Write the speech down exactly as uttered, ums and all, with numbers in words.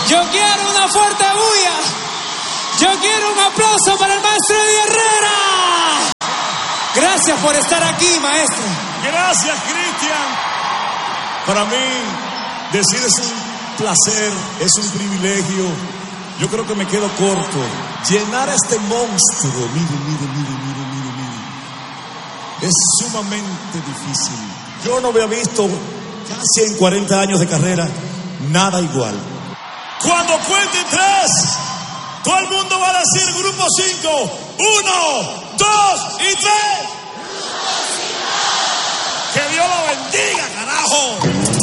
Yo quiero una fuerte bulla. Yo quiero un aplauso para el maestro Eddie Herrera. Gracias por estar aquí, maestro. Gracias, Cristian. Para mí, decir es un placer, es un privilegio. Yo creo que me quedo corto. Llenar a este monstruo, mire, mire, mire, mire, mire, mire, es sumamente difícil. Yo no había visto casi en cuarenta años de carrera nada igual. Cuando cuente tres, todo el mundo va a decir grupo cinco. Uno, dos y tres. Que Dios lo bendiga, carajo.